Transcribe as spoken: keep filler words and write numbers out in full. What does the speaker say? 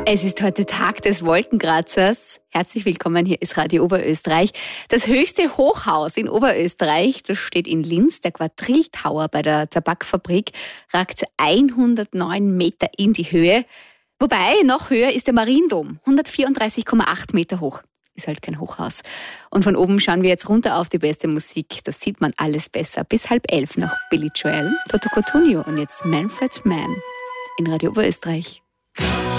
Es ist heute Tag des Wolkenkratzers. Herzlich willkommen, hier ist Radio Oberösterreich. Das höchste Hochhaus in Oberösterreich, das steht in Linz, der Quadrill Tower bei der Tabakfabrik, ragt hundertneun Meter in die Höhe. Wobei, noch höher ist der Mariendom, hundertvierunddreißig Komma acht Meter hoch. Ist halt kein Hochhaus. Und von oben schauen wir jetzt runter auf die beste Musik. Das sieht man alles besser. Bis halb elf noch Billy Joel, Toto Cotugno und jetzt Manfred Mann in Radio Oberösterreich.